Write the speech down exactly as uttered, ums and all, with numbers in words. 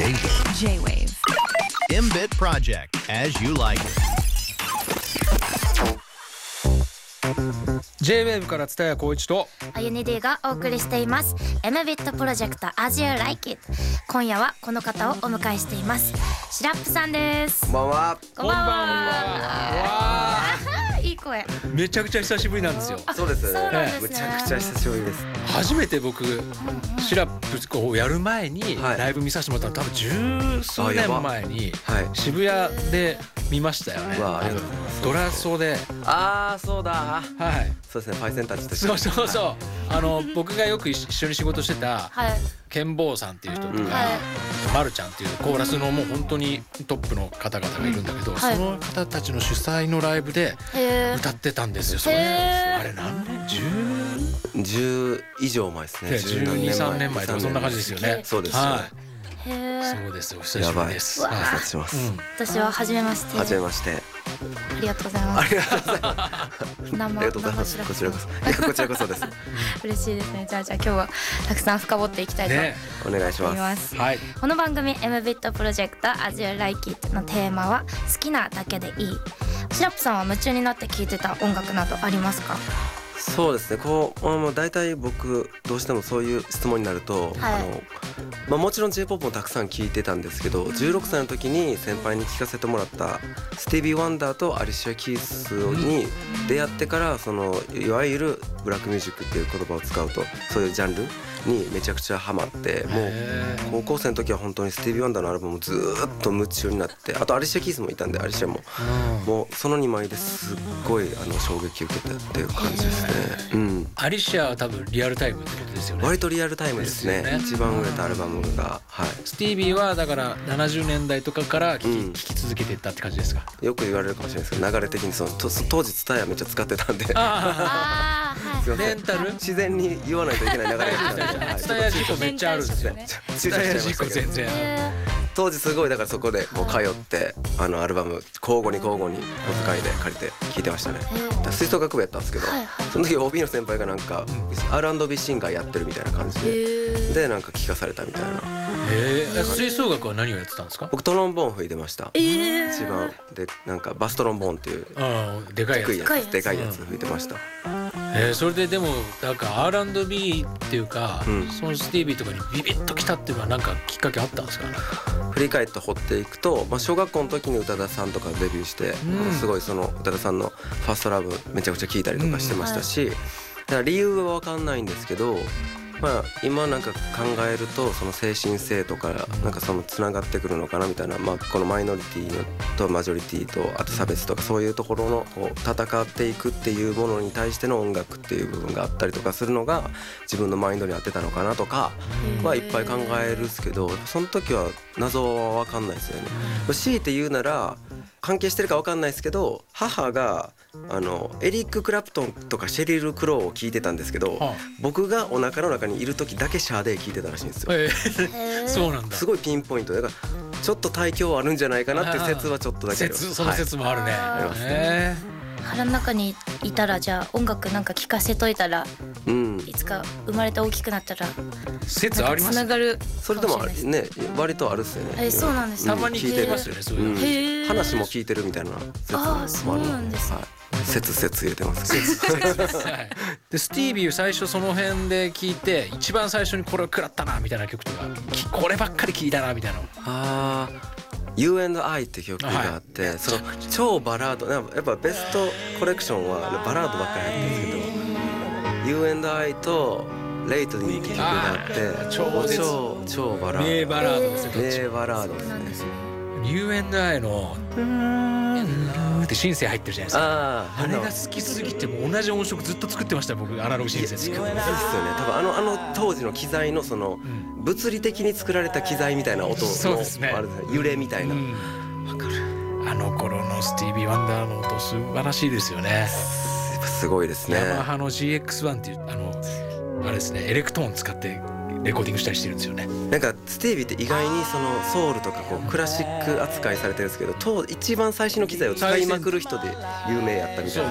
J-Wave M-Bit Project as you like it。 J-Wave から蔦谷光一とあゆに D がお送りしています M-Bit プロジェクト As You Like It。 今夜はこの方をお迎えしています。シラップさんです。 こんばんは。 こんばんは。 わいい声。 めちゃくちゃ久しぶりなんですよ。 そうですね。 そうなんですね。 めちゃくちゃ久しぶりです。 初めて僕シラップをやる前にはいライブ見させてもらったの多分十数年前にはい。 渋谷で見ましたよね。 うわありがとうございます。 ドラソで、 ああそうだ。 はいそうですね。パイセンたちと。 そうそうそうあの僕がよく一緒に仕事してたはいケンボーさんっていう人とか、 うんはいマルちゃんっていうコーラスのもう本当にトップの方々がいるんだけど、 はいその方たちの主催のライブでへー歌ってたんですよ。それへーあれ何年じゅうじゅう以上前ですね。 じゅうに、さんねんまえとかそんな感じですよね。 そうです。 はへい、 ーそうですよ。久しぶやばい。 りです。 挨はい拶します。 うん私は初めまして。 はじめまして。 ありがとうございます。 ありがとうございます。 生ありがとうございます。こちらこそ。いやこちらこそです。 嬉しいですね。じゃあじゃあ今日はたくさん深掘っていきたいとね、 お願いし思いま。 ますす。 はい。 この番組 M-Bit プロジェクト As You Like It のテーマは好きなだけでいい。シラップさんは夢中になって聴いてた音楽などありますか？ そうですね。こうもう大体僕どうしてもそういう質問になると、 はいあのまあもちろん J-ポップ もたくさん聴いてたんですけど、じゅうろくさいの時に先輩に聴かせてもらったスティービー・ワンダーとアリシア・キースに出会ってから、そのいわゆるブラックミュージックっていう言葉を使うとそういうジャンルにめちゃくちゃハマって、もうへー高校生の時は本当にスティービー・ワンダーのアルバムをずーっと夢中になって、あとアリシア・キースもいたんでアリシアももうそのにまいですっごいあの衝撃を受けたっていう感じですね。うん。 アリシアは多分リアルタイムってことですよね。 割とリアルタイムですね。 ですよね一番売れたアルバムが、はい。 スティービーはだからななじゅうねんだいとかから聴き,、 うん聴き続けていったって感じですか？ よく言われるかもしれないですけど、流れ的にそのと当時ツタヤめっちゃ使ってたんで、 ああーはいすいませんレンタル自然に言わないといけない流れが来たんで、はいツタヤ事故めっちゃあるんですよ。 レンタルツタヤ事故全然へ当時すごいだからそこでこう通ってあのアルバム交互に交互にお使いで借りて聴いてましたね。 ーだから吹奏楽部やったんですけど、 はいはいその時 オービー の先輩がなんか アールアンドビー シンガーやってるみたいな感じで、 へーでなんか聞かされたみたいな。 へえ。吹奏楽は何をやってたんですか？ 僕トロンボーン吹いてました。 えー一番でなんかバストロンボーンっていううんでかいやつ。 低いやでかいやつつでかいやつ吹いてました。 えー、それででもなんか アールアンドビー っていうか、 うんそのスティービーとかにビビッときたっていうのはなんかきっかけあったんですか？ 振り返って掘っていくと、まあ、小学校の時に宇多田さんとかデビューして、 うんすごいその宇多田さんの「ファーストラブめちゃくちゃ聴いたりとかしてましたし、だから理由は分かんないんですけど、まあ、今なんか考えるとその精神性とかなんかそのつながってくるのかなみたいな、まあ、このマイノリティのとマジョリティとあと差別とかそういうところのこう戦っていくっていうものに対しての音楽っていう部分があったりとかするのが自分のマインドに合ってたのかなとかはいっぱい考えるっすけど、その時は謎は分かんないですよね。強いて言うなら関係してるか分かんないですけど、母があのエリック・クラプトンとかシェリル・クローを聴いてたんですけど、 はあ僕がお腹の中にいる時だけシャーデー聴いてたらしいんですよ。 えーー、そうなんだ。 すごいピンポイントだからちょっと対響あるんじゃないかなっていう説はちょっとだけあります。 説その説もあるね。 はいありますねえ腹の中にいたらじゃあ音楽なんか聴かせといたらはい、うんいつか生まれて大きくなったらー、説ありますつながるそれでもあれかもしれないですね割とあるっすよね。 えそうなんですねたまに聞いてますよねそういうの。 うんへー話も聞いてるみたいな説もあるあーそうなんですねはい説説入れてますけどはいでスティービー最初その辺で聞いて一番最初にこれを食らったなみたいな曲とかきこればっかり聞いたなみたいなの。 あー You and I って曲があって、はい、その超バラードやっぱベストコレクションはバラードばっかり入ってるんですけど You and I と Lately って曲があって超絶超超バラード名バラードですね。 名バラードですね。 そうなんですね。 You and I のってシンセ入ってるじゃないですか。 あーあれが好きすぎてもう同じ音色ずっと作ってました僕アナログシンセ。 いいですよね。多分あのあの当時の機材のその物理的に作られた機材みたいな音のそうですねあれ揺れみたいな。わ、 うんかる。 あの頃のスティービー・ワンダーの音素晴らしいですよね。 やっぱすごいですね。 ヤマハの ジーエックスワン っていうあのあれですねエレクトーン使ってレコーディングしたりしてるんですよね。 なんかスティービーって意外にそのソウルとかこうクラシック扱いされてるんですけど、当一番最新の機材を使いまくる人で有名やったみたいな。